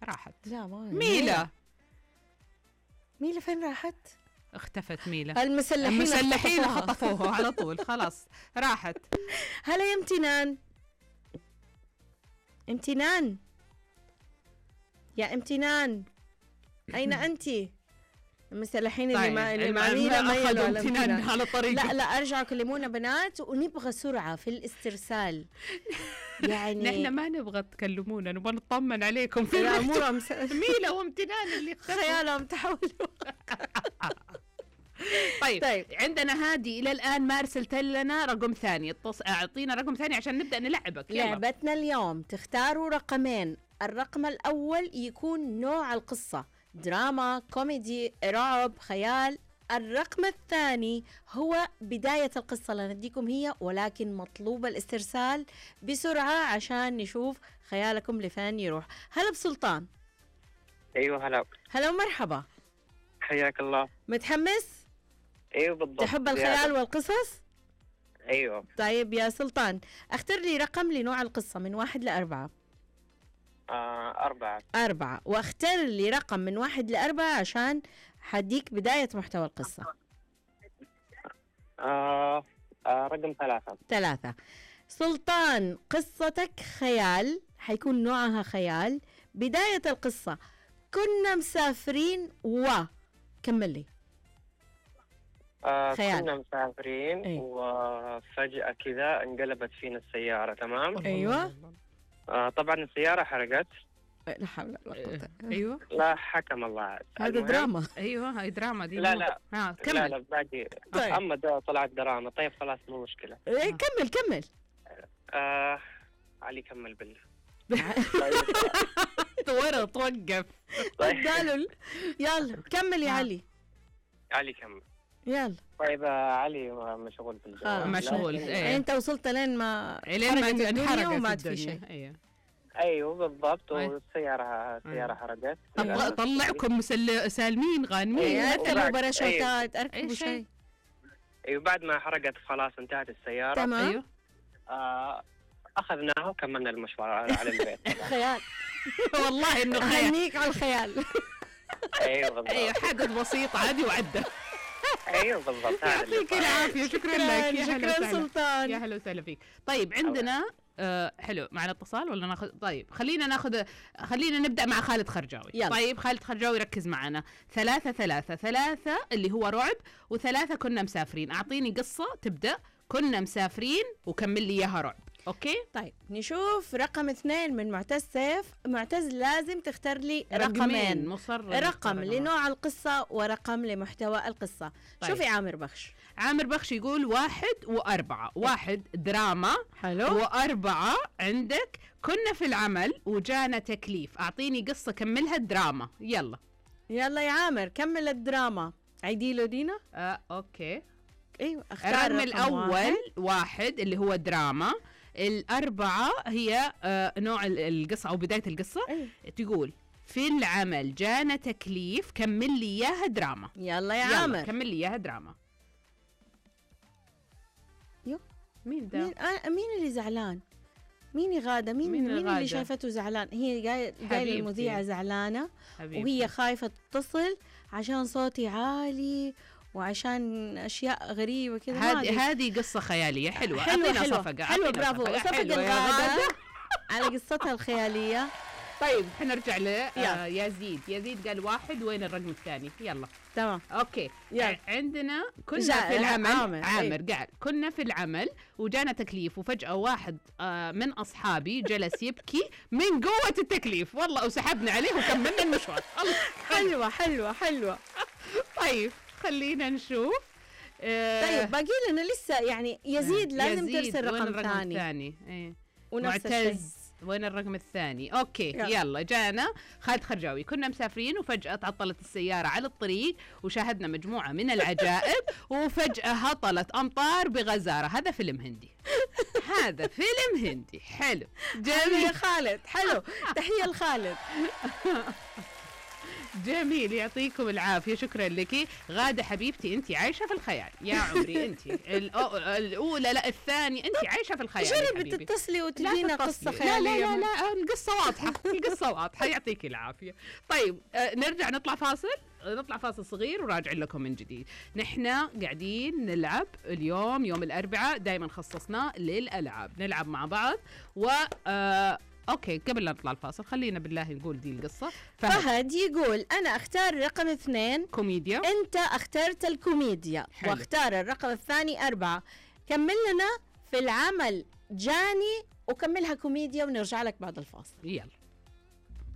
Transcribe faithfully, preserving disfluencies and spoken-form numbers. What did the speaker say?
راحت. لا ما ميلا ميلا فين راحت؟ اختفت ميلا. المسلحين المسلحين خطفوها على طول، خلاص راحت. هلا يا امتنان، امتنان يا امتنان أين أنت؟ المسلحين اللي طيب. ما اللي مع ميلا ما أخذوا على امتنان امتنان على طريق. لا لا ارجعوا كلمونا بنات، ونبغى سرعة في الاسترسال. يعني نحن ما نبغى تكلمونا، نبغى نطمن عليكم في الأمور ميلا وامتنان اللي خيالهم تحولوا. طيب. طيب عندنا هادي إلى الآن ما أرسلت لنا رقم ثاني، اتص... أعطينا رقم ثاني عشان نبدأ نلعبك. يلا. لعبتنا اليوم تختاروا رقمين، الرقم الأول يكون نوع القصة، دراما، كوميدي، رعب، خيال. الرقم الثاني هو بداية القصة اللي نديكم هي، ولكن مطلوب الاسترسال بسرعة عشان نشوف خيالكم لفين يروح. هلا بسلطان. ايوه هلا. هلا ومرحبا. حياك الله. متحمس؟ ايوه بالضبط. تحب الخيال والقصص؟ ايوه. طيب يا سلطان اختر لي رقم لنوع القصة من واحد لأربعة. آه أربعة. أربعة، واختر لي رقم من واحد لأربعة عشان حديك بداية محتوى القصة. آه آه رقم ثلاثة. ثلاثة. سلطان قصتك خيال، حيكون نوعها خيال. بداية القصة كنا مسافرين و كمل لي. آه خيال. كنا مسافرين أي. وفجأة كذا انقلبت فينا السيارة. تمام. أيوة. آه طبعا السيارة حرقت. لا حول ولا قوة. أيوة. لا حكم الله عز. هذا المهم- دراما. أيوة هاي دراما دي. لا لا ها لا كمل. لا باقي. طيب. أما ده طلعت دراما. طيب خلاص مو مشكلة. إيه كمل كمل. آه علي كمل بالله. وين توقف؟ طيب. قالوا ال- يلا كمل يا ها. علي. علي كمل. يلا طيب آه علي مشغول في الجوال. مشغول. لكن- إيه. انت وصلت لين ما لين ما حرقت الدنيا انحرقت وما عاد في الدنيا. شيء. أيوة. ايوه بالضبط. أي. والسياره السياره حرقت. أبغى أطلعكم مسل... سالمين غانمين. إيه. اركبوا وبعد- باراشوتات، أي اركبوا شيء. شيء. ايوه بعد ما حرقت خلاص انتهت السياره. تمام. أيوة. آه اخذناها وكملنا المشوار على على البيت. خيال. والله إنه خيال. اهنيك على الخيال. ايوه بالضبط. أيوة حدث بسيط عادي وعدى. ايوه بالضبط. هذا اللي يعطيك صار. العافية. شكرا لك. يا هلا شكرا وسهلا. يا سلطان. هلا وسهلا فيك. طيب عندنا آه حلو معنا اتصال ولا ناخذ؟ طيب خلينا ناخذ خلينا نبدأ مع خالد خرجاوي. يلا. طيب خالد خرجاوي ركز معنا. ثلاثة ثلاثة ثلاثة اللي هو رعب، وثلاثة كنا مسافرين. أعطيني قصة تبدأ كنا مسافرين وكمل لي إياها رعب. أوكي. طيب نشوف رقم اثنين من معتز سيف. معتز لازم تختار لي رقمين. رقمين، مصر رقم لنوع القصة ورقم لمحتوى القصة. طيب. شوفي عامر بخش. عامر بخش يقول واحد وأربعة. واحد دراما حلو. وأربعة عندك كنا في العمل وجانا تكليف. أعطيني قصة كملها دراما. يلا. يلا يا عامر كمل الدراما. عيدي له دينا. آه، أوكي. ايوه اختار الرقم رقم الأول واحد. واحد اللي هو دراما. الأربعة هي آه نوع ال- القصة أو بداية القصة. أيوة. تقول في العمل جانا تكليف كمل لي إياها دراما. يلا يا يلا عامر. كمل لي إياها دراما. يو. مين ده؟ مين آه مين اللي زعلان؟ مين غادة؟ مين مين مين, مين غادة؟ اللي شايفته زعلان؟ هي قايل قايل حبيبتي. المذيعة زعلانة حبيبي. وهي خايفة تتصل عشان صوتي عالي وعشان أشياء غريبة كذا. ما أدري. هذه هذه قصة خيالية حلوة. حلوة أعطينا حلوة صفقة. حلوة أعطينا برافو. صفقة. صفقة حلوة يا الغادة غادة. على قصتها الخيالية. طيب حنرجع ل آه يلا. يزيد. يزيد قال واحد. وين الرقم الثاني؟ يلا. تمام. اوكي. يلا. ع- عندنا كنا جاء- في العمل. عامر. عامر أي. قاعد كنا في العمل وجانا تكليف وفجأة واحد آه من أصحابي جلس يبكي من قوة التكليف والله وسحبنا عليه وكملنا المشوار. الله. حلوة حلوة حلوة. طيب خلينا نشوف. آه طيب باقي لنا لسه يعني يزيد لازم يزيد. ترسل وين رقم الرقم ثاني. الثاني؟ ايه. ونفس الشيء. معتز وين الرقم الثاني؟ اوكي يلا. يلا, يلا جانا خالد خرجاوي. كنا مسافرين وفجأة تعطلت السيارة على الطريق وشاهدنا مجموعة من العجائب وفجأة هطلت أمطار بغزارة. هذا فيلم هندي. هذا فيلم هندي. حلو جميل يا خالد. حلو. تحية لخالد. جميل، يعطيكم العافية، شكرا لك. غادة حبيبتي أنت عايشة في الخيال يا عمري، أنت الأولى لا الثانية، أنت عايشة في الخيال. جربي تتصلي وتدينا قصة خيالية. لا لا لا القصة واضحة، القصة واضحة، يعطيك العافية. طيب آه نرجع نطلع فاصل، نطلع فاصل صغير وراجع لكم من جديد. نحن قاعدين نلعب اليوم يوم الأربعاء، دايما خصصناه للألعاب، نلعب مع بعض. و آه اوكي قبل لا نطلع الفاصل خلينا بالله نقول دي القصة. فهد, فهد يقول انا اختار رقم اثنين كوميديا، انت اخترت الكوميديا، حلو. واختار الرقم الثاني أربعة. كمل لنا في العمل جاني وكملها كوميديا ونرجع لك بعد الفاصل. يلا.